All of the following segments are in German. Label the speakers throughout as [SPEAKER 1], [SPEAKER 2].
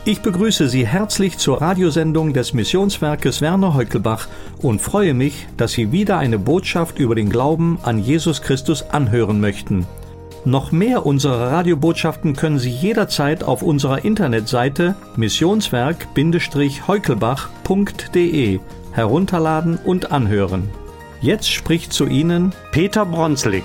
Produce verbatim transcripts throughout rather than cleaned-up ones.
[SPEAKER 1] Ich begrüße Sie herzlich zur Radiosendung des Missionswerkes Werner Heukelbach und freue mich, dass Sie wieder eine Botschaft über den Glauben an Jesus Christus anhören möchten. Noch mehr unserer Radiobotschaften können Sie jederzeit auf unserer Internetseite missionswerk Heukelbach punkt de herunterladen und anhören. Jetzt spricht zu Ihnen Peter Bronslik.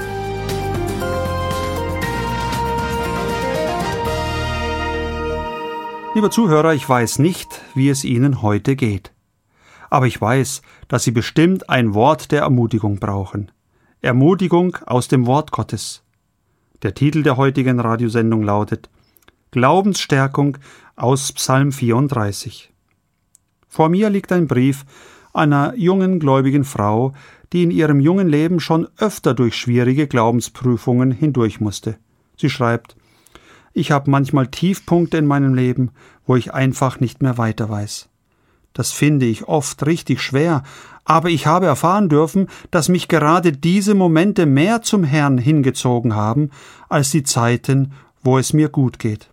[SPEAKER 2] Lieber Zuhörer, ich weiß nicht, wie es Ihnen heute geht. Aber ich weiß, dass Sie bestimmt ein Wort der Ermutigung brauchen. Ermutigung aus dem Wort Gottes. Der Titel der heutigen Radiosendung lautet Glaubensstärkung aus Psalm vierunddreißig. Vor mir liegt ein Brief einer jungen gläubigen Frau, die in ihrem jungen Leben schon öfter durch schwierige Glaubensprüfungen hindurch musste. Sie schreibt: Ich habe manchmal Tiefpunkte in meinem Leben, wo ich einfach nicht mehr weiter weiß. Das finde ich oft richtig schwer, aber ich habe erfahren dürfen, dass mich gerade diese Momente mehr zum Herrn hingezogen haben, als die Zeiten, wo es mir gut geht.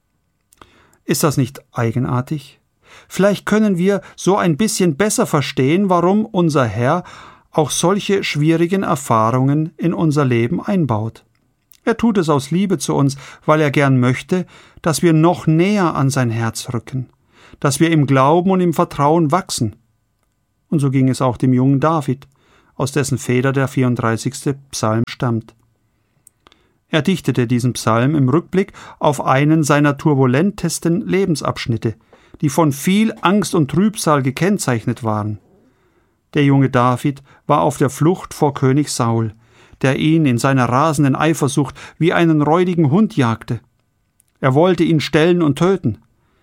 [SPEAKER 2] Ist das nicht eigenartig? Vielleicht können wir so ein bisschen besser verstehen, warum unser Herr auch solche schwierigen Erfahrungen in unser Leben einbaut. Er tut es aus Liebe zu uns, weil er gern möchte, dass wir noch näher an sein Herz rücken, dass wir im Glauben und im Vertrauen wachsen. Und so ging es auch dem jungen David, aus dessen Feder der vierunddreißigste Psalm stammt. Er dichtete diesen Psalm im Rückblick auf einen seiner turbulentesten Lebensabschnitte, die von viel Angst und Trübsal gekennzeichnet waren. Der junge David war auf der Flucht vor König Saul, der ihn in seiner rasenden Eifersucht wie einen räudigen Hund jagte. Er wollte ihn stellen und töten.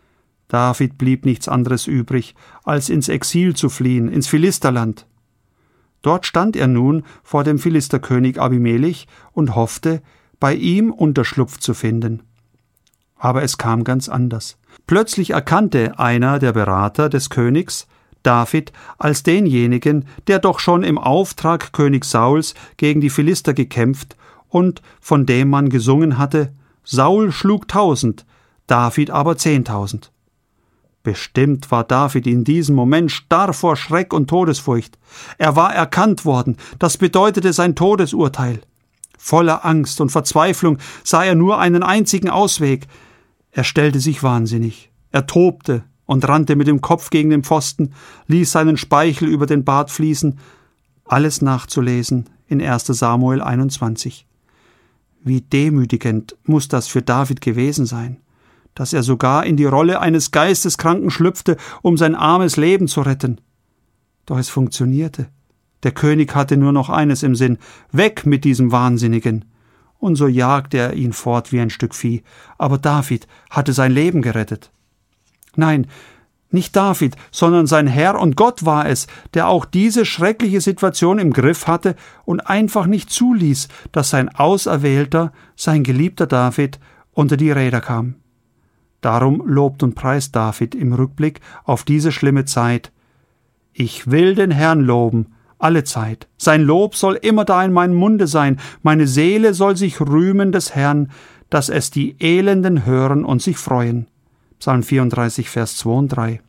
[SPEAKER 2] David blieb nichts anderes übrig, als ins Exil zu fliehen, ins Philisterland. Dort stand er nun vor dem Philisterkönig Abimelech und hoffte, bei ihm Unterschlupf zu finden. Aber es kam ganz anders. Plötzlich erkannte einer der Berater des Königs David als denjenigen, der doch schon im Auftrag König Sauls gegen die Philister gekämpft und von dem man gesungen hatte: Saul schlug tausend, David aber zehntausend. Bestimmt war David in diesem Moment starr vor Schreck und Todesfurcht. Er war erkannt worden, das bedeutete sein Todesurteil. Voller Angst und Verzweiflung sah er nur einen einzigen Ausweg. Er stellte sich wahnsinnig. Er tobte und rannte mit dem Kopf gegen den Pfosten, ließ seinen Speichel über den Bart fließen. Alles nachzulesen in erster Samuel einundzwanzig. Wie demütigend muss das für David gewesen sein, dass er sogar in die Rolle eines Geisteskranken schlüpfte, um sein armes Leben zu retten. Doch es funktionierte. Der König hatte nur noch eines im Sinn: Weg mit diesem Wahnsinnigen! Und so jagte er ihn fort wie ein Stück Vieh. Aber David hatte sein Leben gerettet. Nein, nicht David, sondern sein Herr und Gott war es, der auch diese schreckliche Situation im Griff hatte und einfach nicht zuließ, dass sein Auserwählter, sein geliebter David, unter die Räder kam. Darum lobt und preist David im Rückblick auf diese schlimme Zeit: Ich will den Herrn loben, alle Zeit. Sein Lob soll immer da in meinem Munde sein. Meine Seele soll sich rühmen des Herrn, dass es die Elenden hören und sich freuen. Psalm vierunddreißig, Vers zwei und drei.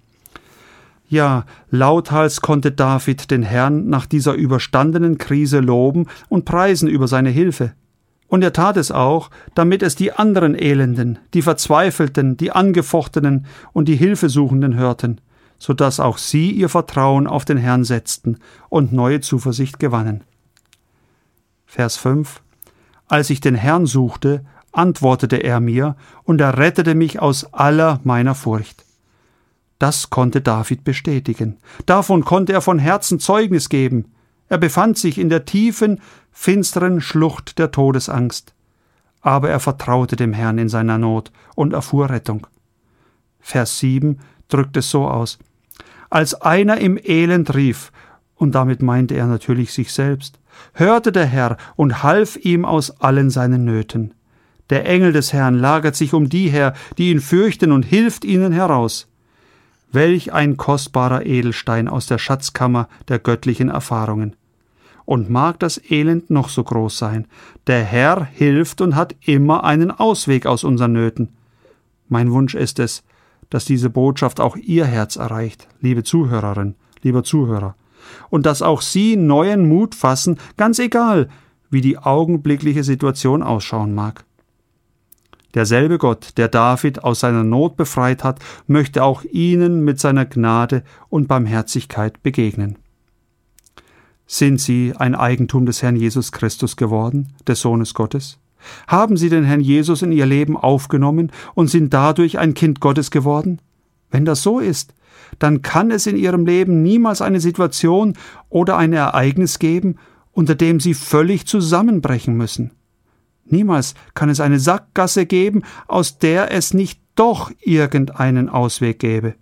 [SPEAKER 2] Ja, lauthals konnte David den Herrn nach dieser überstandenen Krise loben und preisen über seine Hilfe. Und er tat es auch, damit es die anderen Elenden, die Verzweifelten, die Angefochtenen und die Hilfesuchenden hörten, so dass auch sie ihr Vertrauen auf den Herrn setzten und neue Zuversicht gewannen. Vers fünf. Als ich den Herrn suchte, antwortete er mir, und er rettete mich aus aller meiner Furcht. Das konnte David bestätigen. Davon konnte er von Herzen Zeugnis geben. Er befand sich in der tiefen, finsteren Schlucht der Todesangst. Aber er vertraute dem Herrn in seiner Not und erfuhr Rettung. Vers sieben drückt es so aus: Als einer im Elend rief, und damit meinte er natürlich sich selbst, hörte der Herr und half ihm aus allen seinen Nöten. Der Engel des Herrn lagert sich um die her, die ihn fürchten, und hilft ihnen heraus. Welch ein kostbarer Edelstein aus der Schatzkammer der göttlichen Erfahrungen. Und mag das Elend noch so groß sein, der Herr hilft und hat immer einen Ausweg aus unseren Nöten. Mein Wunsch ist es, dass diese Botschaft auch Ihr Herz erreicht, liebe Zuhörerin, lieber Zuhörer, und dass auch Sie neuen Mut fassen, ganz egal, wie die augenblickliche Situation ausschauen mag. Derselbe Gott, der David aus seiner Not befreit hat, möchte auch Ihnen mit seiner Gnade und Barmherzigkeit begegnen. Sind Sie ein Eigentum des Herrn Jesus Christus geworden, des Sohnes Gottes? Haben Sie den Herrn Jesus in Ihr Leben aufgenommen und sind dadurch ein Kind Gottes geworden? Wenn das so ist, dann kann es in Ihrem Leben niemals eine Situation oder ein Ereignis geben, unter dem Sie völlig zusammenbrechen müssen. Niemals kann es eine Sackgasse geben, aus der es nicht doch irgendeinen Ausweg gäbe.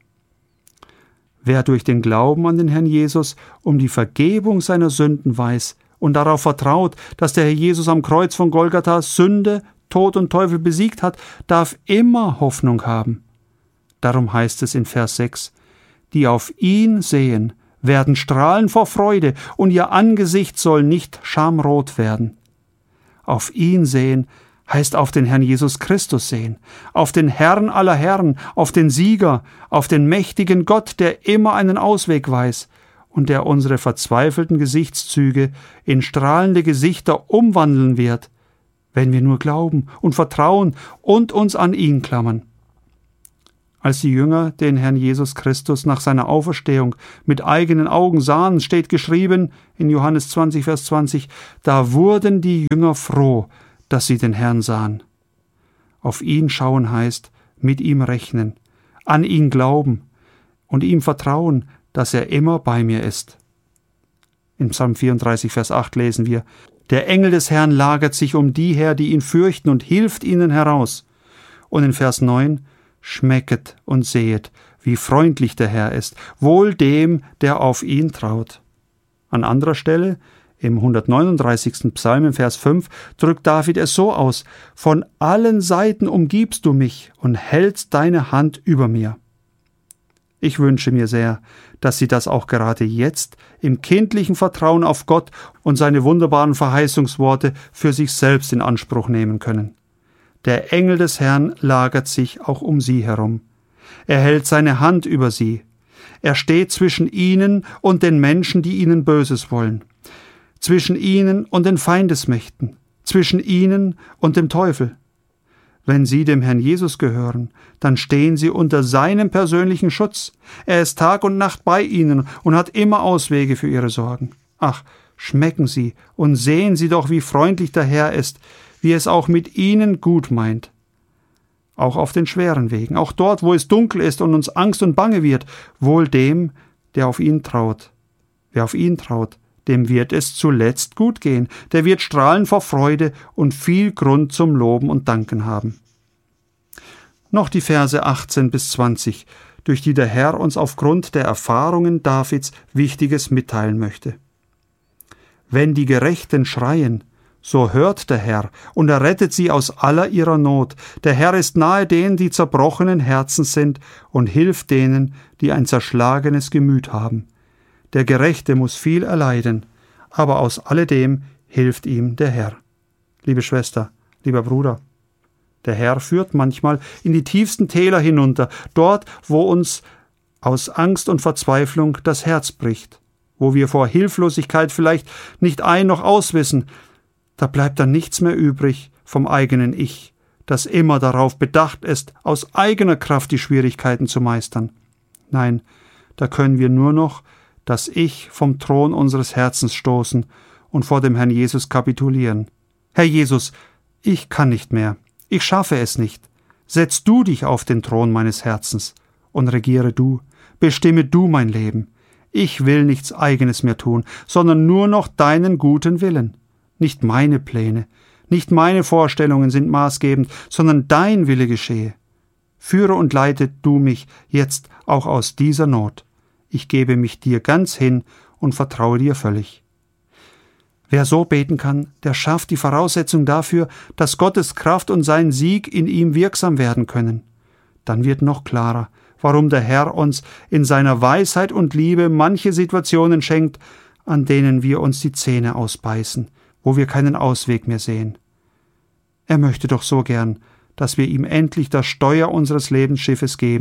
[SPEAKER 2] Wer durch den Glauben an den Herrn Jesus um die Vergebung seiner Sünden weiß und darauf vertraut, dass der Herr Jesus am Kreuz von Golgatha Sünde, Tod und Teufel besiegt hat, darf immer Hoffnung haben. Darum heißt es in Vers sechs, die auf ihn sehen, werden strahlen vor Freude, und ihr Angesicht soll nicht schamrot werden. Auf ihn sehen heißt auf den Herrn Jesus Christus sehen, auf den Herrn aller Herren, auf den Sieger, auf den mächtigen Gott, der immer einen Ausweg weiß und der unsere verzweifelten Gesichtszüge in strahlende Gesichter umwandeln wird, wenn wir nur glauben und vertrauen und uns an ihn klammern. Als die Jünger den Herrn Jesus Christus nach seiner Auferstehung mit eigenen Augen sahen, steht geschrieben in Johannes zwanzig, Vers zwanzig, da wurden die Jünger froh, dass sie den Herrn sahen. Auf ihn schauen heißt, mit ihm rechnen, an ihn glauben und ihm vertrauen, dass er immer bei mir ist. In Psalm vierunddreißig, Vers acht lesen wir, der Engel des Herrn lagert sich um die her, die ihn fürchten, und hilft ihnen heraus. Und in Vers neun, schmecket und sehet, wie freundlich der Herr ist, wohl dem, der auf ihn traut. An anderer Stelle, im hundertneununddreißigsten Psalm, im Vers fünf, drückt David es so aus, von allen Seiten umgibst du mich und hältst deine Hand über mir. Ich wünsche mir sehr, dass Sie das auch gerade jetzt im kindlichen Vertrauen auf Gott und seine wunderbaren Verheißungsworte für sich selbst in Anspruch nehmen können. Der Engel des Herrn lagert sich auch um Sie herum. Er hält seine Hand über Sie. Er steht zwischen Ihnen und den Menschen, die Ihnen Böses wollen. Zwischen Ihnen und den Feindesmächten. Zwischen Ihnen und dem Teufel. Wenn Sie dem Herrn Jesus gehören, dann stehen Sie unter seinem persönlichen Schutz. Er ist Tag und Nacht bei Ihnen und hat immer Auswege für Ihre Sorgen. Ach, schmecken Sie und sehen Sie doch, wie freundlich der Herr ist, wie es auch mit Ihnen gut meint. Auch auf den schweren Wegen, auch dort, wo es dunkel ist und uns Angst und Bange wird, wohl dem, der auf ihn traut. Wer auf ihn traut, dem wird es zuletzt gut gehen, der wird strahlen vor Freude und viel Grund zum Loben und Danken haben. Noch die Verse achtzehn bis zwanzig, durch die der Herr uns aufgrund der Erfahrungen Davids Wichtiges mitteilen möchte. Wenn die Gerechten schreien, so hört der Herr, und er rettet sie aus aller ihrer Not. Der Herr ist nahe denen, die zerbrochenen Herzens sind, und hilft denen, die ein zerschlagenes Gemüt haben. Der Gerechte muss viel erleiden, aber aus alledem hilft ihm der Herr. Liebe Schwester, lieber Bruder, der Herr führt manchmal in die tiefsten Täler hinunter, dort, wo uns aus Angst und Verzweiflung das Herz bricht, wo wir vor Hilflosigkeit vielleicht nicht ein noch aus wissen. Da bleibt dann nichts mehr übrig vom eigenen Ich, das immer darauf bedacht ist, aus eigener Kraft die Schwierigkeiten zu meistern. Nein, da können wir nur noch das Ich vom Thron unseres Herzens stoßen und vor dem Herrn Jesus kapitulieren. Herr Jesus, ich kann nicht mehr, ich schaffe es nicht. Setz du dich auf den Thron meines Herzens und regiere du, bestimme du mein Leben. Ich will nichts Eigenes mehr tun, sondern nur noch deinen guten Willen. Nicht meine Pläne, nicht meine Vorstellungen sind maßgebend, sondern dein Wille geschehe. Führe und leite du mich jetzt auch aus dieser Not. Ich gebe mich dir ganz hin und vertraue dir völlig. Wer so beten kann, der schafft die Voraussetzung dafür, dass Gottes Kraft und sein Sieg in ihm wirksam werden können. Dann wird noch klarer, warum der Herr uns in seiner Weisheit und Liebe manche Situationen schenkt, an denen wir uns die Zähne ausbeißen, wo wir keinen Ausweg mehr sehen. Er möchte doch so gern, dass wir ihm endlich das Steuer unseres Lebensschiffes geben,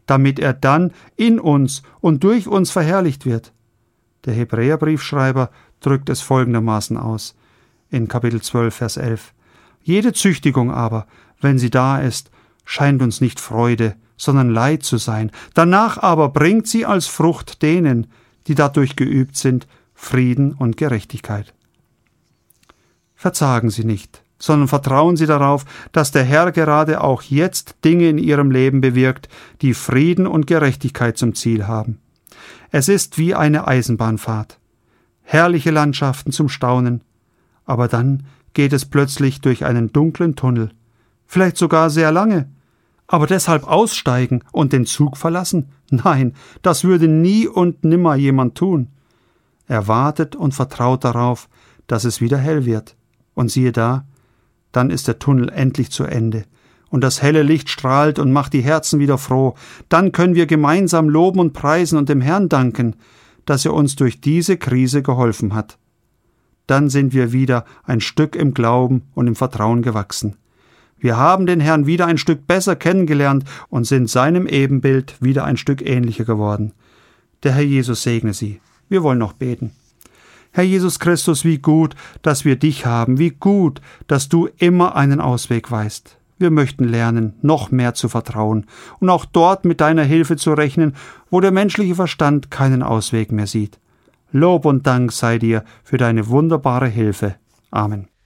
[SPEAKER 2] damit er dann in uns und durch uns verherrlicht wird. Der Hebräerbriefschreiber drückt es folgendermaßen aus, in Kapitel zwölf, Vers elf. Jede Züchtigung aber, wenn sie da ist, scheint uns nicht Freude, sondern Leid zu sein. Danach aber bringt sie als Frucht denen, die dadurch geübt sind, Frieden und Gerechtigkeit. Verzagen Sie nicht, sondern vertrauen Sie darauf, dass der Herr gerade auch jetzt Dinge in Ihrem Leben bewirkt, die Frieden und Gerechtigkeit zum Ziel haben. Es ist wie eine Eisenbahnfahrt. Herrliche Landschaften zum Staunen, aber dann geht es plötzlich durch einen dunklen Tunnel, vielleicht sogar sehr lange. Aber deshalb aussteigen und den Zug verlassen? Nein, das würde nie und nimmer jemand tun. Er wartet und vertraut darauf, dass es wieder hell wird. Und siehe da, dann ist der Tunnel endlich zu Ende. Und das helle Licht strahlt und macht die Herzen wieder froh. Dann können wir gemeinsam loben und preisen und dem Herrn danken, dass er uns durch diese Krise geholfen hat. Dann sind wir wieder ein Stück im Glauben und im Vertrauen gewachsen. Wir haben den Herrn wieder ein Stück besser kennengelernt und sind seinem Ebenbild wieder ein Stück ähnlicher geworden. Der Herr Jesus segne Sie. Wir wollen noch beten. Herr Jesus Christus, wie gut, dass wir dich haben, wie gut, dass du immer einen Ausweg weißt. Wir möchten lernen, noch mehr zu vertrauen und auch dort mit deiner Hilfe zu rechnen, wo der menschliche Verstand keinen Ausweg mehr sieht. Lob und Dank sei dir für deine wunderbare Hilfe. Amen.